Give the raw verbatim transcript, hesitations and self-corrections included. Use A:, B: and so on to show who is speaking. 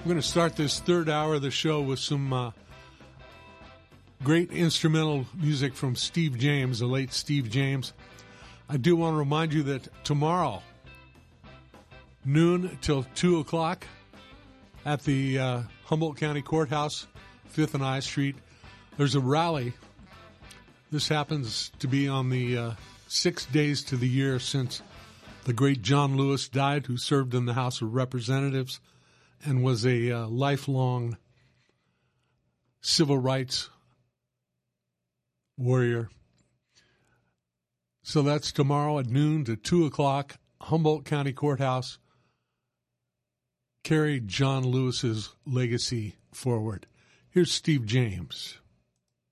A: I'm going to start this third hour of the show with some uh, great instrumental music from Steve James, the late Steve James. I do want to remind you that tomorrow, noon till two o'clock, at the uh, Humboldt County Courthouse, fifth and I Street, there's a rally. This happens to be on the uh, six days to the year since the great John Lewis died, who served in the House of Representatives and was a uh, lifelong civil rights warrior. So that's tomorrow at noon to two o'clock, Humboldt County Courthouse. Carry John Lewis's legacy forward. Here's Steve James.